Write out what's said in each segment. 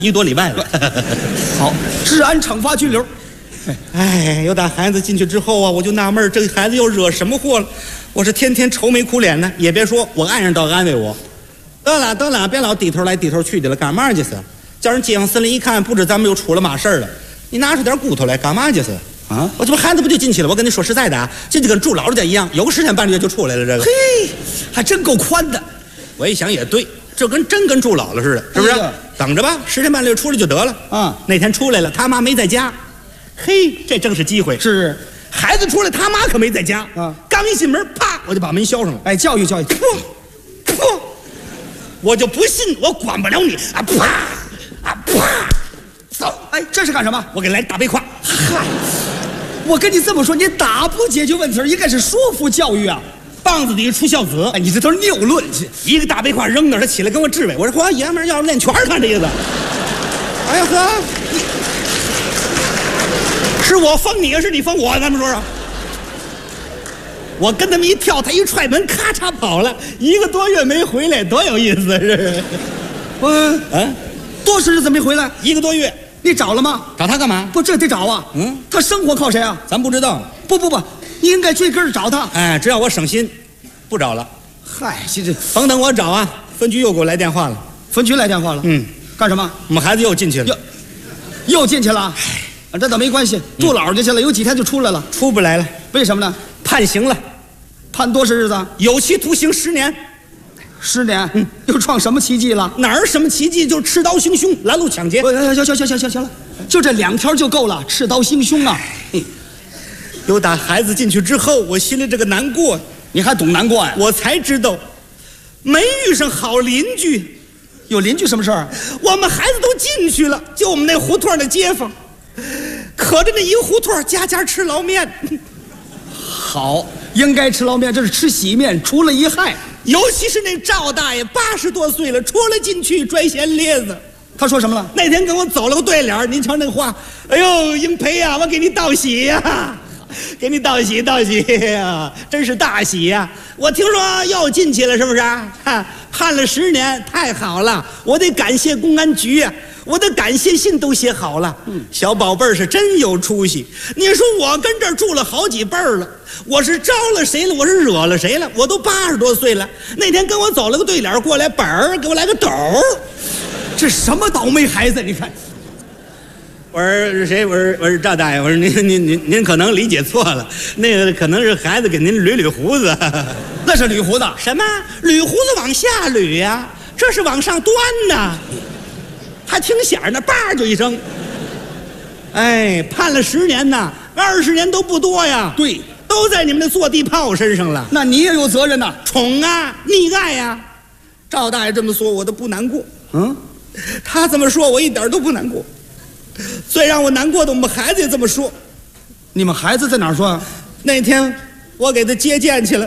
1个多礼拜了。 好，治安惩罚拘留。 哎，有打孩子进去之后啊，我就纳闷，这孩子又惹什么祸了？我是天天愁眉苦脸的，也别说我爱人倒安慰我。得了，别老低头来低头去的了，干嘛去是？叫人街坊森林一看，不知咱们又出了嘛事儿了。你拿出点骨头来，干嘛去是？啊，我这不孩子不就进去了？我跟你说实在的啊，这就跟住老人家一样，有个10天半个月就出来了。这个， 嘿，还真够宽的。 我一想也对，这真跟住老了似的，是不是？等着吧，10天半个月出来就得了。啊，那天出来了，他妈没在家。嘿，这正是机会。 是， 孩子出来，他妈可没在家。啊，刚一进门，啪，我就把门销上了。 哎，教育。 我就不信我管不了你啊！啪啊啪，走！ 哎，这是干什么？ 我给来大背胯。 嗨，我跟你这么说，你打不解决问题，应该是说服教育啊。 棒子底下出孝子。 哎，你这都是谬论。 一个大背胯扔那儿，他起来跟我质问。我说：“嚯，爷们儿要练拳看这意思。”哎呀呵，是我封你，是你封我？咱们说说。我跟他们一跳，他一踹门，咔嚓跑了，1个多月没回来，多有意思！是， 多少日子没回来 ？1个多月， 你找了吗？ 找他干嘛？ 不，这得找啊。他生活靠谁啊？ 咱不知道。 不，你应该追根找他。 哎，只要我省心，不找了。 嗨，这甭等我找啊，分局又给我来电话了。 分局来电话了？干什么？ 我们孩子又进去了。 又进去了？哎，这倒没关系，住老家去了，有几天就出来了。 出不来了， 为什么呢？ 判刑了。 判多少日子？ 有期徒刑10年。 10年？又创什么奇迹了？ 哪儿什么奇迹？就持刀行凶，拦路抢劫。 行了，就这2条就够了。持刀行凶啊！ 有打孩子进去之后，我心里这个难过。 你还懂难过呀？ 我才知道，没遇上好邻居。 有邻居什么事儿？ 我们孩子都进去了，就我们那胡同的街坊，可着那一个胡同家家吃捞面。 好，应该吃捞面，这是吃洗面，除了一害。 尤其是那赵大爷80多岁了，出来进去拽闲咧子。 他说什么了？ 那天跟我走了个对联，您瞧那话，哎呦，英培呀，我给你道喜呀，给你道喜呀，真是大喜呀！我听说又进去了，是不是？判了10年，太好了！我得感谢公安局呀，我的感谢信都写好了。小宝贝儿是真有出息。你说我跟这儿住了好几辈儿了，我是招了谁了？我是惹了谁了？我都80多岁了。那天跟我走了个对联，过来本儿给我来个斗儿。 这什么倒霉孩子？你看， 我说谁？我说赵大爷。我说您可能理解错了，那个可能是孩子给您捋胡子。 那是捋胡子？ 什么？捋胡子往下捋呀？这是往上端呐，还听响呢，叭就一声。哎，判了10年呐，20年都不多呀。 对， 都在你们的坐地炮身上了。 那你也有责任呐， 宠啊，溺爱呀。赵大爷这么说，我都不难过。他这么说，我一点都不难过。最让我难过的，我们孩子也这么说。 你们孩子在哪儿说啊？ 那天我给他接见去了。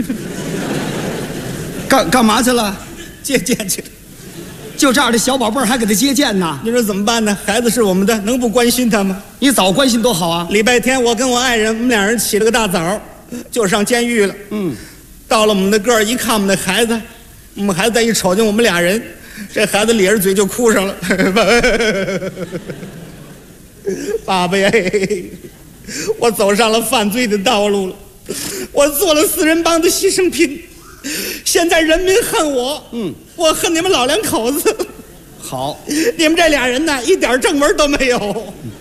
干嘛去了？ 接见去了。 就这样的小宝贝儿还给他接见呢？ 你说怎么办呢？孩子是我们的，能不关心他吗？ 你早关心多好啊！ 礼拜天我跟我爱人，我们2人起了个大早，就上监狱了。到了我们的个儿，一看我们的孩子，我们孩子再一瞅见我们2人，这孩子咧着嘴就哭上了。爸爸呀，我走上了犯罪的道路了，我做了4人帮的牺牲品，现在人民恨我，我恨你们老2口子。 好， 你们这2人呢，一点正文都没有。